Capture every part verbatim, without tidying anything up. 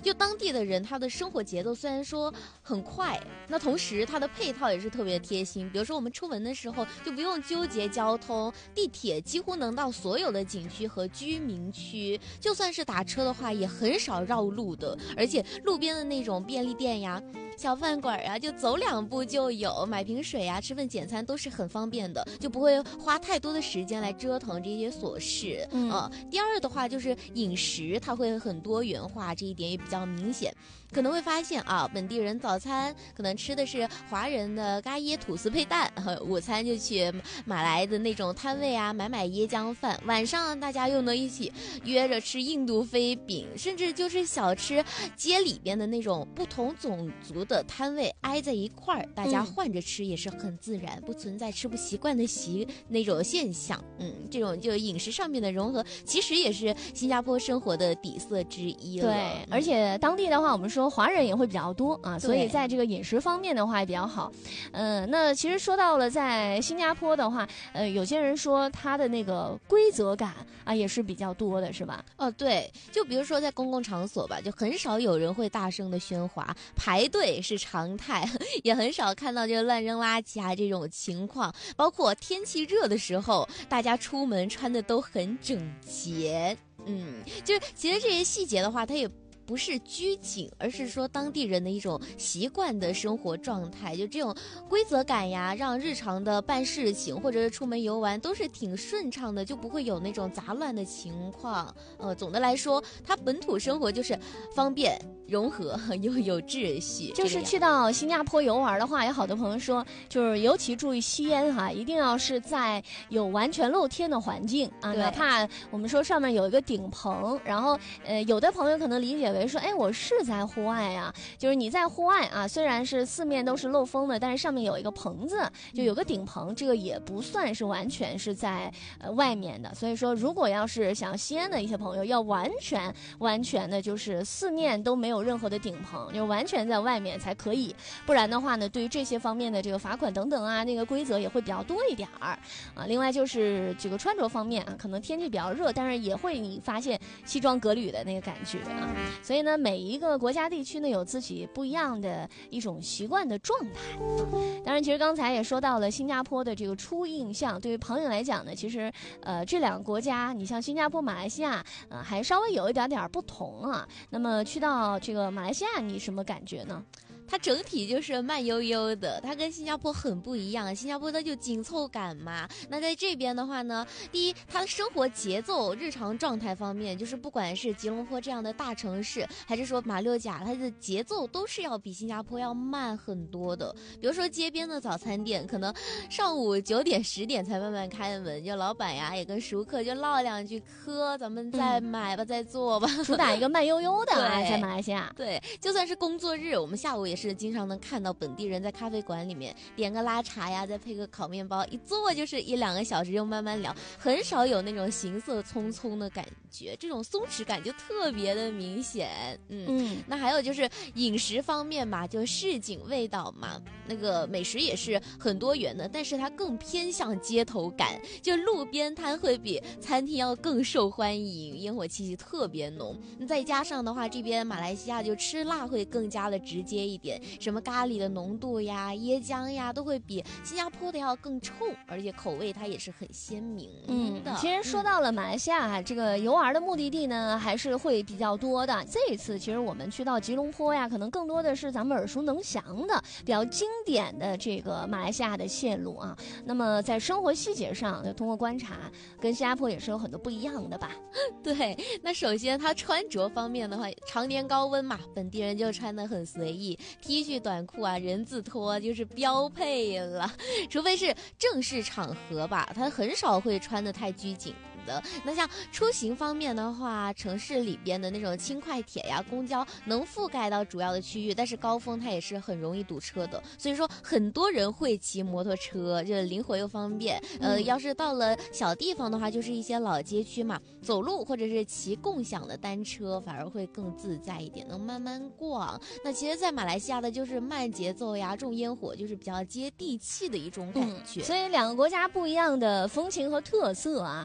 就当地的人他的生活节奏虽然说很快，那同时他的配套也是特别贴心。比如说我们出门的时候就不用纠结交通，地铁几乎能到所有的景区和居民区，就算是打车的话也很少绕路的。而且路边的那种便利店呀、小饭馆呀，就走两步就有，买瓶水呀、吃份简餐都是很方便的，就不会花太多的时间来折腾这些琐事。嗯、呃，第二的话就是饮食，它会很多元化，这一点也比较明显。可能会发现啊，本地人早餐可能吃的是华人的咖椰吐司配蛋，午餐就去马来的那种摊位啊买买椰浆饭，晚上大家又能一起约着吃印度飞饼，甚至就是小吃街里边的那种不同种族的摊位挨在一块儿，大家换着吃也是很自然，不存在吃不习惯的习那种现象。嗯，这种就饮食上面的融合，其实也是新加坡生活的底色之一了。 对，嗯、而且当地的话，我们说华人也会比较多啊，所以在这个饮食方面的话也比较好。呃，那其实说到了在新加坡的话，呃，有些人说它的那个规则感啊也是比较多的，是吧？ 哦，对，就比如说在公共场所吧，就很少有人会大声的喧哗，排队是常态，也很少看到就乱扔垃圾啊这种情况。包括天气热的时候，大家出门穿的都很整洁。嗯，就是其实这些细节的话，它也不是拘谨，而是说当地人的一种习惯的生活状态，就这种规则感呀，让日常的办事情或者是出门游玩都是挺顺畅的，就不会有那种杂乱的情况。呃，总的来说，它本土生活就是方便、融合又有秩序。 就是去到新加坡游玩的话，有好多朋友说，就是尤其注意吸烟哈，一定要是在有完全露天的环境啊，哪怕我们说上面有一个顶棚，然后呃，有的朋友可能理解为说，哎，我是在户外呀，就是你在户外啊，虽然是四面都是漏风的，但是上面有一个棚子，就有个顶棚，这个也不算是完全是在呃外面的。所以说，如果要是想吸烟的一些朋友，要完全完全的就是四面都没有任何的顶棚，就完全在外面才可以，不然的话呢，对于这些方面的这个罚款等等啊，那个规则也会比较多一点儿啊。另外就是这个穿着方面啊，可能天气比较热，但是也会你发现西装革履的那个感觉啊。所以呢，每一个国家地区呢有自己不一样的一种习惯的状态。当然，其实刚才也说到了新加坡的这个初印象，对于朋友来讲呢，其实呃这两个国家，你像新加坡、马来西亚，呃还稍微有一点点不同啊。那么去到这个马来西亚，你什么感觉呢？ 它整体就是慢悠悠的，它跟新加坡很不一样。新加坡它就紧凑感嘛，那在这边的话呢，第一，它的生活节奏、日常状态方面，就是不管是吉隆坡这样的大城市，还是说马六甲，它的节奏都是要比新加坡要慢很多的。比如说街边的早餐店，可能上午九点、十点才慢慢开门，就老板呀也跟熟客就唠两句嗑，咱们再买吧，嗯、再做吧， 主打一个慢悠悠的啊，在马来西亚。 对，就算是工作日，我们下午也是经常能看到本地人在咖啡馆里面点个拉茶呀，再配个烤面包，一坐就是一两个小时，就慢慢聊，很少有那种行色匆匆的感觉，这种松弛感就特别的明显。嗯嗯，那还有就是饮食方面嘛，就市井味道嘛，那个美食也是很多元的，但是它更偏向街头感，就路边摊会比餐厅要更受欢迎，烟火气息特别浓。再加上的话，这边马来西亚就吃辣会更加的直接一点，什么咖喱的浓度呀、椰浆呀，都会比新加坡的要更冲，而且口味它也是很鲜明的。 嗯，其实说到了马来西亚啊，这个游玩的目的地呢，还是会比较多的。这一次其实我们去到吉隆坡呀，可能更多的是咱们耳熟能详的、比较经典的这个马来西亚的线路啊。那么在生活细节上，通过观察，跟新加坡也是有很多不一样的吧？ 对，那首先它穿着方面的话，常年高温嘛，本地人就穿得很随意 ，T 恤短裤啊，人字拖就是标配了，除非是正式场合吧，他很少会穿得太拘谨的。那像出行方面的话，城市里边的那种轻快铁呀、公交能覆盖到主要的区域，但是高峰它也是很容易堵车的，所以说很多人会骑摩托车，就灵活又方便。呃，要是到了小地方的话，就是一些老街区嘛，走路或者是骑共享的单车反而会更自在一点，能慢慢逛。那其实在马来西亚的就是慢节奏呀，重烟火，就是比较接地气的一种感觉。 嗯、所以两个国家不一样的风情和特色啊。那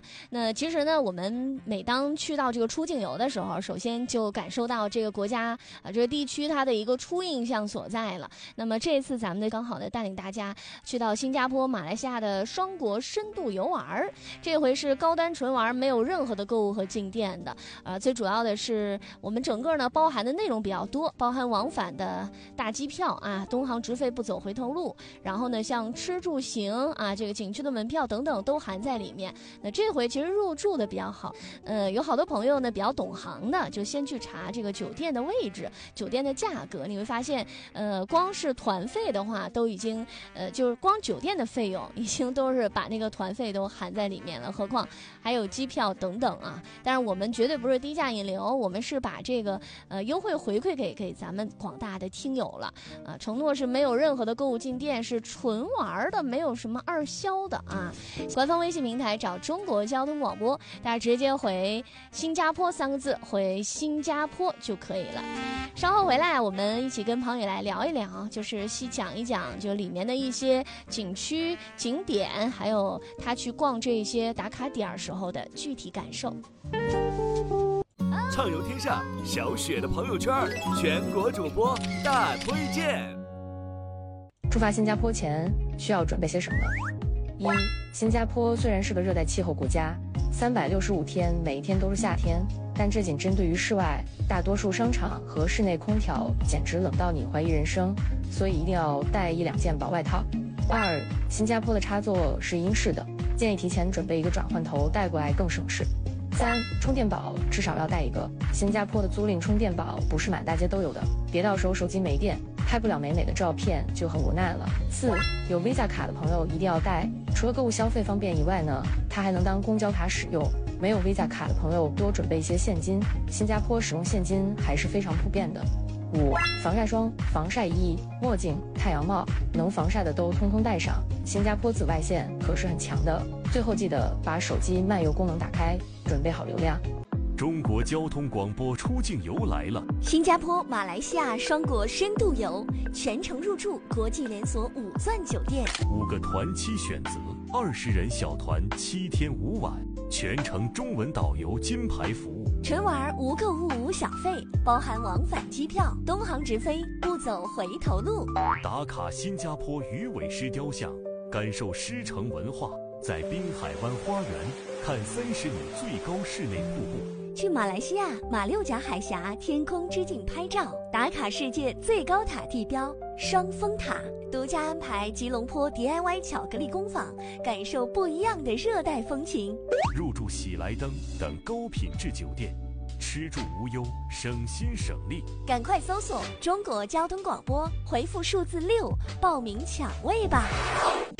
呃，其实呢，我们每当去到这个出境游的时候，首先就感受到这个国家啊、呃、这个地区它的一个初印象所在了。那么这次咱们呢，刚好呢带领大家去到新加坡、马来西亚的双国深度游玩，这回是高端纯玩，没有任何的购物和进店的。呃，最主要的是我们整个呢包含的内容比较多，包含往返的大机票啊，东航直飞不走回头路，然后呢像吃住行啊，这个景区的门票等等都含在里面。那这回其实入住的比较好，呃，有好多朋友呢比较懂行的，就先去查这个酒店的位置、酒店的价格。你会发现，呃，光是团费的话，都已经，呃，就是光酒店的费用已经都是把那个团费都含在里面了，何况还有机票等等啊。但是我们绝对不是低价引流，我们是把这个呃优惠回馈给给咱们广大的听友了啊、呃，承诺是没有任何的购物进店，是纯玩的，没有什么二销的啊。官方微信平台找中国交通广播，大家直接回新加坡三个字，回新加坡就可以了。稍后回来我们一起跟庞宇来聊一聊，就是细讲一讲就里面的一些景区景点，还有他去逛这些打卡点时候的具体感受。 畅游天下小雪的朋友圈，全国主播大推荐。 出发新加坡前需要准备些什么？一、新加坡虽然是个热带气候国家，三百六十五天每一天都是夏天，但这仅针对于室外，大多数商场和室内空调简直冷到你怀疑人生，所以一定要带一两件薄外套。二、新加坡的插座是英式的，建议提前准备一个转换头带过来更省事。三、充电宝至少要带一个，新加坡的租赁充电宝不是满大街都有的，别到时候手机没电，拍不了美美的照片就很无奈了。四、有 Visa 卡的朋友一定要带，除了购物消费方便以外呢，它还能当公交卡使用。没有 Visa 卡的朋友多准备一些现金，新加坡使用现金还是非常普遍的。五、防晒霜、防晒衣、墨镜、太阳帽，能防晒的都通通带上，新加坡紫外线可是很强的。最后记得把手机漫游功能打开，准备好流量。 中国交通广播出境游来了， 新加坡、马来西亚双国深度游，全程入住国际连锁五钻酒店， 五个团期选择，二十人小团，七天五晚，全程中文导游金牌服务。 纯玩无购物无小费，包含往返机票，东航直飞不走回头路。 打卡新加坡鱼尾狮雕像，感受狮城文化，在滨海湾花园看三十米最高室内瀑布。 去马来西亚马六甲海峡天空之镜拍照，打卡世界最高塔地标双峰塔，独家安排吉隆坡 D I Y 巧克力工坊，感受不一样的热带风情。 入住喜来登等高品质酒店，吃住无忧，省心省力。 赶快搜索中国交通广播，回复数字六报名抢位吧。